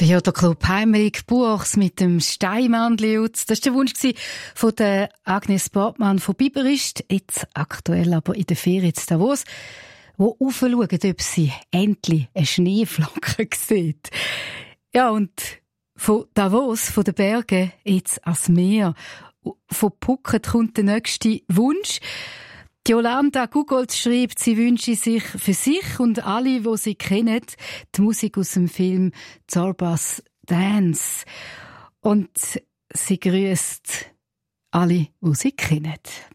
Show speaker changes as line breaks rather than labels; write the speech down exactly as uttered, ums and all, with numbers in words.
Der Jota-Club Heimelig Buchs mit dem Steinmannli-Utz. Das war der Wunsch von der Agnes Bortmann von Biberist, jetzt aktuell aber in der Ferien in Davos, wo aufschauen, ob sie endlich eine Schneeflocke sieht. Ja, und von Davos, von den Bergen, jetzt ans Meer. Von Phuket kommt der nächste Wunsch. Die Yolanda Gugold schreibt, sie wünsche sich für sich und alle, die sie kennen, die Musik aus dem Film Zorba's Dance. Und sie grüßt alle, die sie kennen.